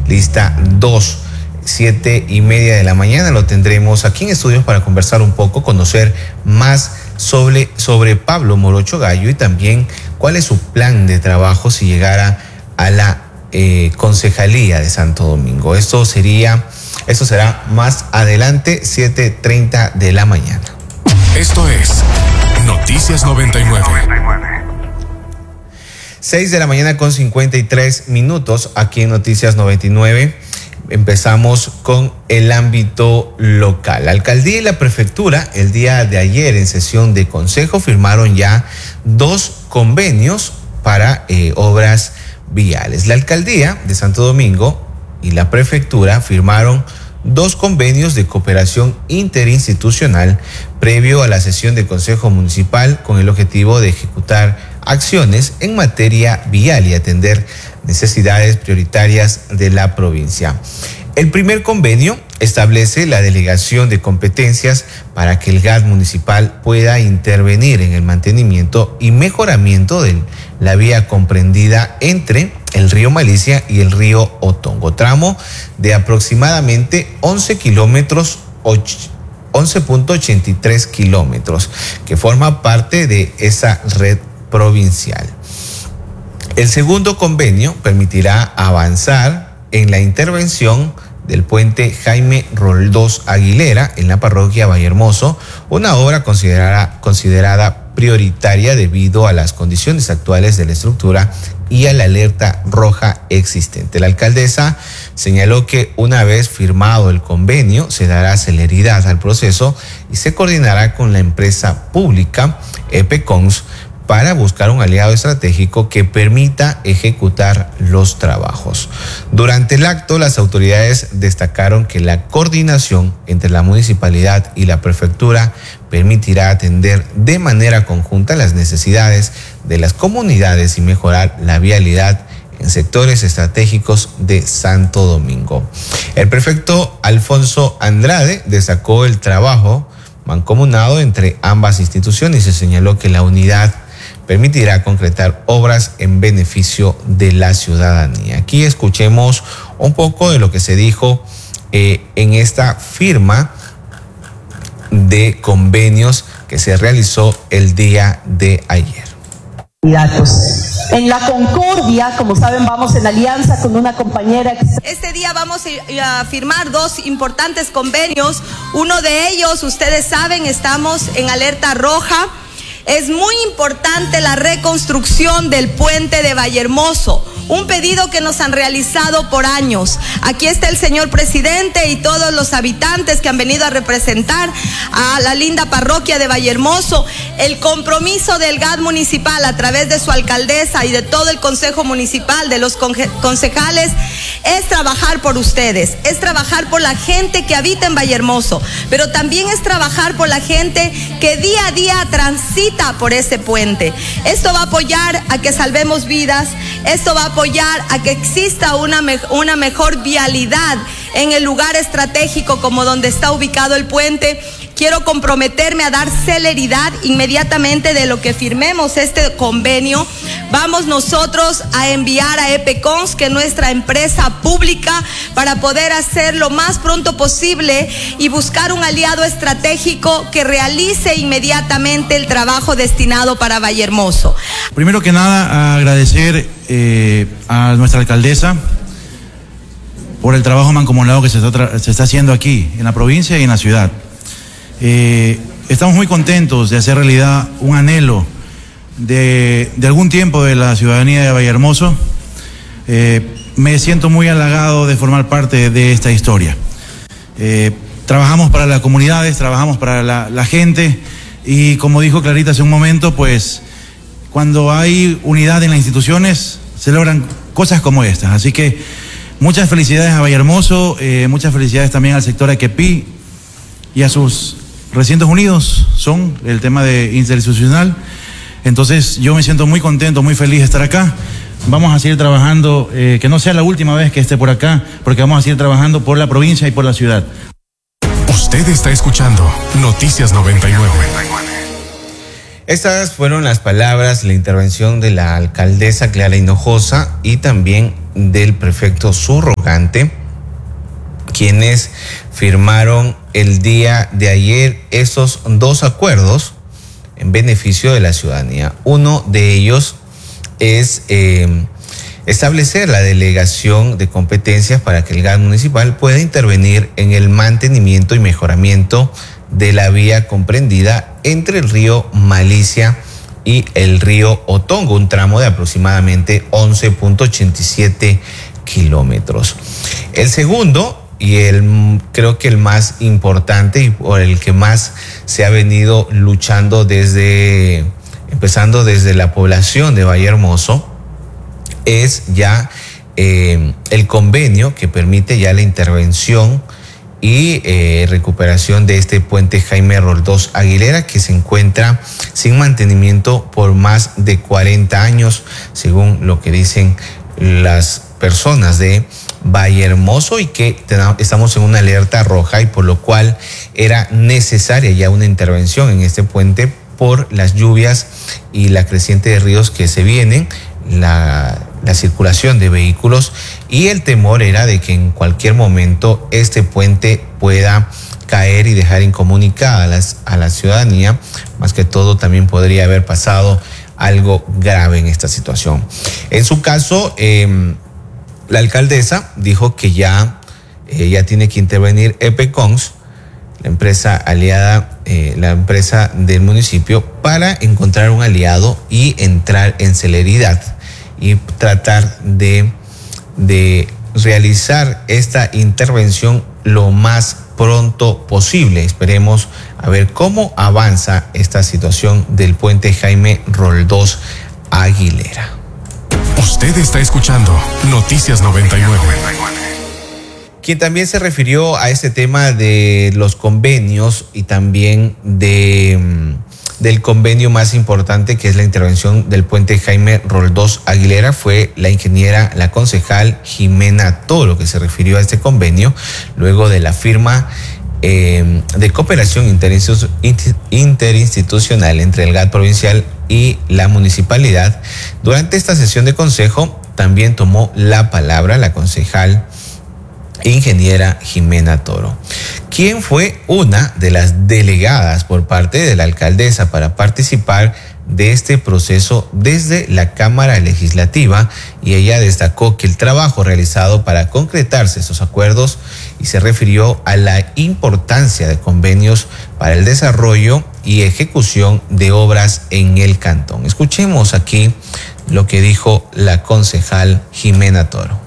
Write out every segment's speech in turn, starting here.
lista 2. 7:30 de la mañana lo tendremos aquí en estudios para conversar un poco, conocer más sobre Pablo Morocho Gallo y también cuál es su plan de trabajo si llegara a la concejalía de Santo Domingo. Esto será más adelante, 7:30 de la mañana. Esto es Noticias 99. 6 de la mañana con 53 minutos aquí en Noticias 99. Empezamos con el ámbito local. La alcaldía y la prefectura el día de ayer en sesión de consejo firmaron ya 2 convenios para obras viales. La alcaldía de Santo Domingo y la prefectura firmaron 2 convenios de cooperación interinstitucional previo a la sesión de consejo municipal con el objetivo de ejecutar acciones en materia vial y atender necesidades prioritarias de la provincia. El primer convenio establece la delegación de competencias para que el GAD municipal pueda intervenir en el mantenimiento y mejoramiento de la vía comprendida entre el río Malicia y el río Otongo, tramo de aproximadamente 11.83 kilómetros, que forma parte de esa red provincial. El segundo convenio permitirá avanzar en la intervención del puente Jaime Roldós Aguilera en la parroquia Vallehermoso, una obra considerada prioritaria debido a las condiciones actuales de la estructura y a la alerta roja existente. La alcaldesa señaló que una vez firmado el convenio se dará celeridad al proceso y se coordinará con la empresa pública EPECONS para buscar un aliado estratégico que permita ejecutar los trabajos. Durante el acto, las autoridades destacaron que la coordinación entre la municipalidad y la prefectura permitirá atender de manera conjunta las necesidades de las comunidades y mejorar la vialidad en sectores estratégicos de Santo Domingo. El prefecto Alfonso Andrade destacó el trabajo mancomunado entre ambas instituciones y señaló que la unidad permitirá concretar obras en beneficio de la ciudadanía. Aquí escuchemos un poco de lo que se dijo en esta firma de convenios que se realizó el día de ayer. En la Concordia, como saben, vamos en alianza con una compañera. Este día vamos a firmar 2 importantes convenios. Uno de ellos, ustedes saben, estamos en alerta roja. Es muy importante la reconstrucción del puente de Vallehermoso, un pedido que nos han realizado por años. Aquí está el señor presidente y todos los habitantes que han venido a representar a la linda parroquia de Vallehermoso. El compromiso del GAD municipal a través de su alcaldesa y de todo el consejo municipal, de los concejales, es trabajar por ustedes, es trabajar por la gente que habita en Vallehermoso, pero también es trabajar por la gente que día a día transita por ese puente. Esto va a apoyar a que salvemos vidas, esto va a apoyar a que exista una mejor vialidad en el lugar estratégico como donde está ubicado el puente. Quiero comprometerme a dar celeridad inmediatamente de lo que firmemos este convenio. Vamos nosotros a enviar a EPECONS, que es nuestra empresa pública, para poder hacer lo más pronto posible y buscar un aliado estratégico que realice inmediatamente el trabajo destinado para Vallehermoso. Primero que nada, agradecer a nuestra alcaldesa por el trabajo mancomunado que se está haciendo aquí, en la provincia y en la ciudad. Estamos muy contentos de hacer realidad un anhelo de algún tiempo de la ciudadanía de Vallehermoso. Me siento muy halagado de formar parte de esta historia. Trabajamos para las comunidades, trabajamos para la gente y, como dijo Clarita hace un momento, pues cuando hay unidad en las instituciones se logran cosas como estas. Así que muchas felicidades a Vallehermoso, muchas felicidades también al sector Equepí y a sus recintos unidos, son el tema de interinstitucional. Entonces yo me siento muy contento, muy feliz de estar acá. Vamos a seguir trabajando, que no sea la última vez que esté por acá, porque vamos a seguir trabajando por la provincia y por la ciudad. Usted está escuchando Noticias 99. Estas fueron las palabras, la intervención de la alcaldesa Clara Hinojosa y también del prefecto subrogante, quienes firmaron el día de ayer esos dos acuerdos en beneficio de la ciudadanía. Uno de ellos es establecer la delegación de competencias para que el GAT municipal pueda intervenir en el mantenimiento y mejoramiento de la vía comprendida entre el río Malicia y el río Otongo, un tramo de aproximadamente 11.87 kilómetros. El segundo, y creo que el más importante y por el que más se ha venido luchando empezando desde la población de Vallehermoso, es ya el convenio que permite ya la intervención y recuperación de este puente Jaime Roldós Aguilera, que se encuentra sin mantenimiento por más de 40 años, según lo que dicen las personas de Vallehermoso, y que estamos en una alerta roja, y por lo cual era necesaria ya una intervención en este puente por las lluvias y la creciente de ríos que se vienen, la circulación de vehículos, y el temor era de que en cualquier momento este puente pueda caer y dejar incomunicada a la ciudadanía. Más que todo, también podría haber pasado algo grave en esta situación. En su caso, la alcaldesa dijo que ya tiene que intervenir EPECONS, la empresa aliada, la empresa del municipio, para encontrar un aliado y entrar en celeridad y tratar de realizar esta intervención lo más pronto posible. Esperemos a ver cómo avanza esta situación del puente Jaime Roldós Aguilera. Usted está escuchando Noticias 99. Quien también se refirió a este tema de los convenios y también del convenio más importante, que es la intervención del puente Jaime Roldós Aguilera, fue la concejal Jimena Toro, que se refirió a este convenio luego de la firma de cooperación interinstitucional entre el GAT provincial y la municipalidad. Durante esta sesión de consejo también tomó la palabra la concejal ingeniera Jimena Toro, quien fue una de las delegadas por parte de la alcaldesa para participar de este proceso desde la Cámara Legislativa, y ella destacó que el trabajo realizado para concretarse estos acuerdos, y se refirió a la importancia de convenios para el desarrollo y ejecución de obras en el cantón. Escuchemos aquí lo que dijo la concejal Jimena Toro.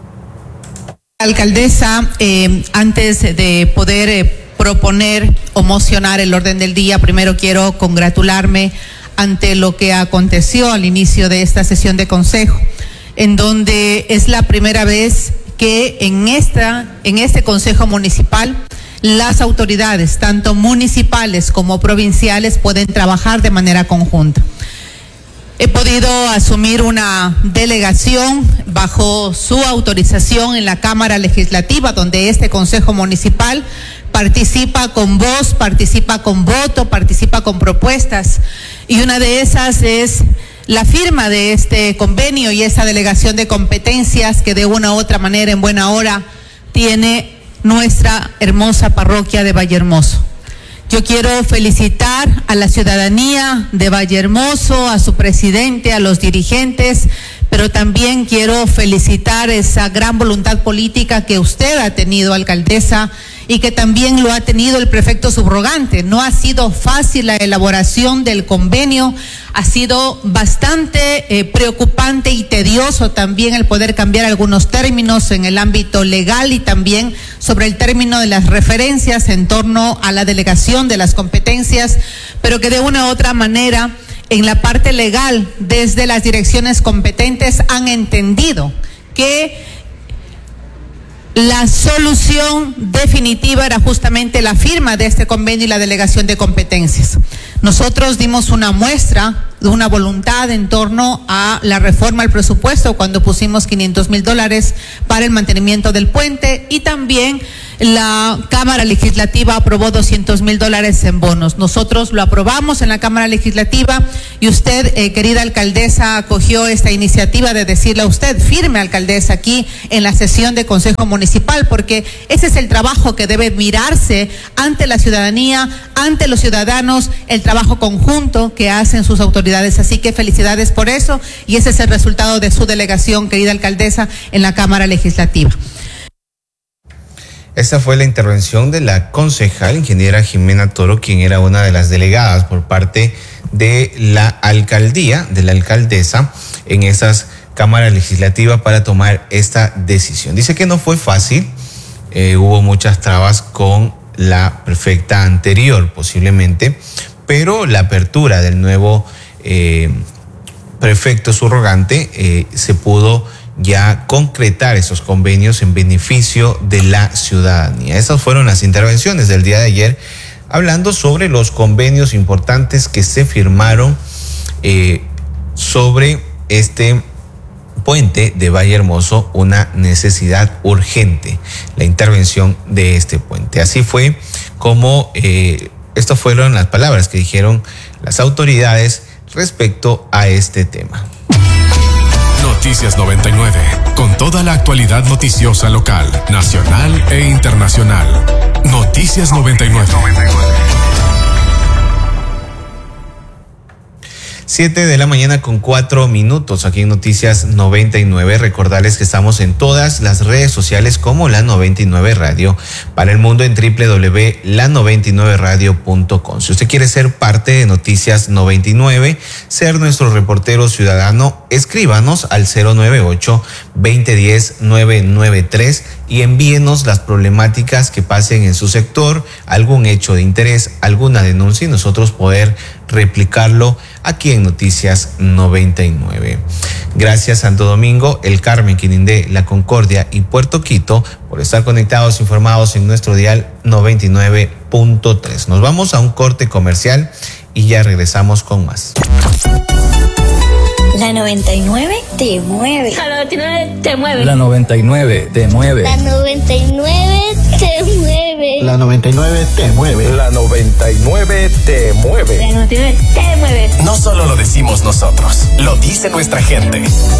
Alcaldesa, antes de poder proponer o mocionar el orden del día, primero quiero congratularme ante lo que aconteció al inicio de esta sesión de consejo, en donde es la primera vez que en este consejo municipal las autoridades, tanto municipales como provinciales, pueden trabajar de manera conjunta. He podido asumir una delegación bajo su autorización en la Cámara Legislativa, donde este Consejo Municipal participa con voz, participa con voto, participa con propuestas, y una de esas es la firma de este convenio y esa delegación de competencias que de una u otra manera, en buena hora, tiene nuestra hermosa parroquia de Vallehermoso. Yo quiero felicitar a la ciudadanía de Vallehermoso, a su presidente, a los dirigentes, pero también quiero felicitar esa gran voluntad política que usted ha tenido, alcaldesa, y que también lo ha tenido el prefecto subrogante. No ha sido fácil la elaboración del convenio, ha sido bastante preocupante y tedioso también el poder cambiar algunos términos en el ámbito legal, y también sobre el término de las referencias en torno a la delegación de las competencias, pero que de una u otra manera en la parte legal desde las direcciones competentes han entendido que la solución definitiva era justamente la firma de este convenio y la delegación de competencias. Nosotros dimos una muestra de una voluntad en torno a la reforma al presupuesto cuando pusimos $500,000 para el mantenimiento del puente, y también la Cámara Legislativa aprobó $200,000 en bonos. Nosotros lo aprobamos en la Cámara Legislativa y usted, querida alcaldesa, acogió esta iniciativa de decirle a usted, firme alcaldesa, aquí en la sesión de Consejo Municipal, porque ese es el trabajo que debe mirarse ante la ciudadanía, ante los ciudadanos, el trabajo conjunto que hacen sus autoridades. Así que felicidades por eso, y ese es el resultado de su delegación, querida alcaldesa, en la Cámara Legislativa. Esta fue la intervención de la concejal ingeniera Jimena Toro, quien era una de las delegadas por parte de la alcaldía, de la alcaldesa, en esas cámaras legislativas para tomar esta decisión. Dice que no fue fácil, hubo muchas trabas con la prefecta anterior posiblemente, pero la apertura del nuevo prefecto subrogante se pudo ya concretar esos convenios en beneficio de la ciudadanía. Esas fueron las intervenciones del día de ayer, hablando sobre los convenios importantes que se firmaron sobre este puente de Vallehermoso, una necesidad urgente, la intervención de este puente. Así fue como estas fueron las palabras que dijeron las autoridades respecto a este tema. Noticias 99, con toda la actualidad noticiosa local, nacional e internacional. Noticias 99. 7 de la mañana con 4 minutos aquí en Noticias 99. Recordarles que estamos en todas las redes sociales como La 99 Radio, para el mundo en www.la99radio.com. Si usted quiere ser parte de Noticias 99, ser nuestro reportero ciudadano, escríbanos al 098-2010-993 y envíenos las problemáticas que pasen en su sector, algún hecho de interés, alguna denuncia, y nosotros poder replicarlo aquí en Noticias 99. Gracias Santo Domingo, El Carmen, Quinindé, La Concordia y Puerto Quito por estar conectados, informados en nuestro dial 99.3. Nos vamos a un corte comercial y ya regresamos con más. La 99 te mueve. La 99 te mueve. La 99 te mueve. La 99 te mueve. La 99 te mueve. La 99 te mueve. La 99 te mueve. No solo lo decimos nosotros, lo dice nuestra gente.